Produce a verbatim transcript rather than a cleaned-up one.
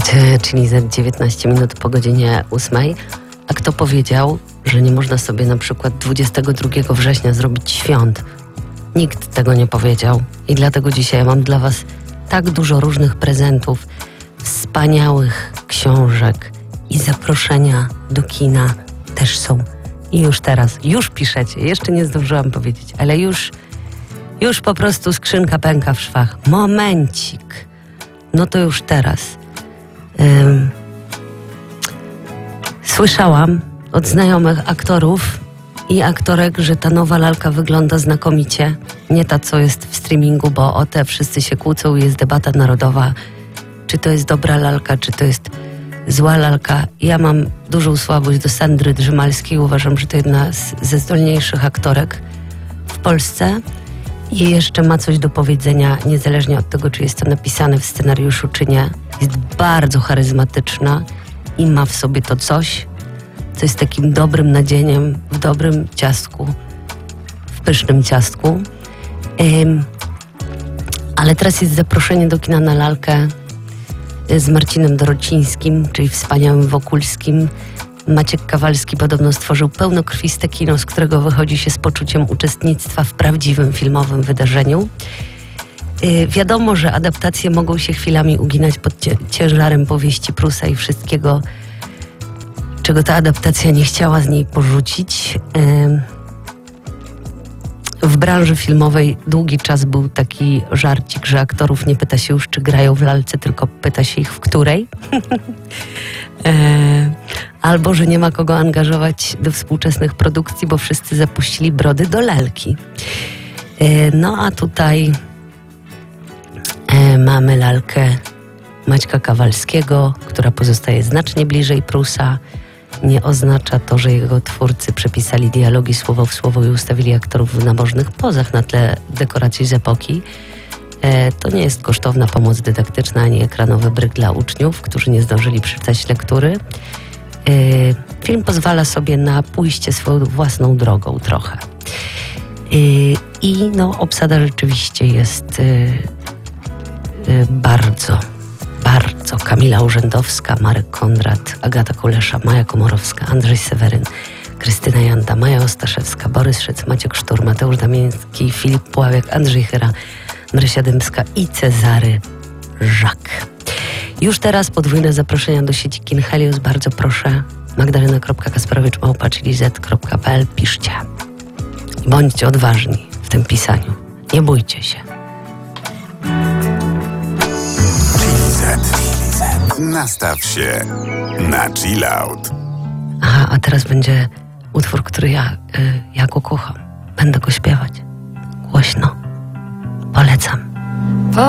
Słuchacie, czyli za dziewiętnaście minut po godzinie ósmej. A kto powiedział, że nie można sobie na przykład dwudziestego drugiego września zrobić świąt? Nikt tego nie powiedział. I dlatego dzisiaj mam dla was tak dużo różnych prezentów, wspaniałych książek i zaproszenia do kina też są. I już teraz, już piszecie, jeszcze nie zdążyłam powiedzieć, ale już, już po prostu skrzynka pęka w szwach. Momencik. No to już teraz. Ym, słyszałam od znajomych aktorów i aktorek, że ta nowa lalka wygląda znakomicie. Nie ta, co jest w streamingu, bo o te wszyscy się kłócą i jest debata narodowa, czy to jest dobra lalka, czy to jest zła lalka. Ja mam dużą słabość do Sandry Drzymalskiej. Uważam, że to jedna z, ze zdolniejszych aktorek w Polsce i jeszcze ma coś do powiedzenia, niezależnie od tego, czy jest to napisane w scenariuszu, czy nie. Jest bardzo charyzmatyczna i ma w sobie to coś, co jest takim dobrym nadzieniem w dobrym ciastku, w pysznym ciastku. Ym, ale teraz jest zaproszenie do kina na lalkę z Marcinem Dorocińskim, czyli wspaniałym Wokulskim. Maciek Kawalski podobno stworzył pełnokrwiste kino, z którego wychodzi się z poczuciem uczestnictwa w prawdziwym filmowym wydarzeniu. Yy, wiadomo, że adaptacje mogą się chwilami uginać pod ciężarem powieści Prusa i wszystkiego, czego ta adaptacja nie chciała z niej porzucić. Yy, w branży filmowej długi czas był taki żarcik, że aktorów nie pyta się już, czy grają w lalce, tylko pyta się ich, w której. e, albo, że nie ma kogo angażować do współczesnych produkcji, bo wszyscy zapuścili brody do lalki. E, no a tutaj e, mamy lalkę Maćka Kawalskiego, która pozostaje znacznie bliżej Prusa. Nie oznacza to, że jego twórcy przepisali dialogi słowo w słowo i ustawili aktorów w nabożnych pozach na tle dekoracji z epoki. E, to nie jest kosztowna pomoc dydaktyczna ani ekranowy bryk dla uczniów, którzy nie zdążyli przeczytać lektury. E, film pozwala sobie na pójście swoją własną drogą trochę. E, I no, obsada rzeczywiście jest e, e, bardzo Bardzo. Kamila Urzędowska, Marek Kondrat, Agata Kulesza, Maja Komorowska, Andrzej Seweryn, Krystyna Janda, Maja Ostaszewska, Borys Szyc, Maciek Sztur, Mateusz Damiński, Filip Puławiak, Andrzej Chyra, Marysia Dębska i Cezary Żak. Już teraz podwójne zaproszenia do sieci Kin Helios. Bardzo proszę. magdalena kropka kasprowicz małpa chili zet kropka pe el. Piszcie. Bądźcie odważni w tym pisaniu. Nie bójcie się. Nastaw się na chill out. Aha, a teraz będzie utwór, który ja, y, ja go kocham. Będę go śpiewać głośno.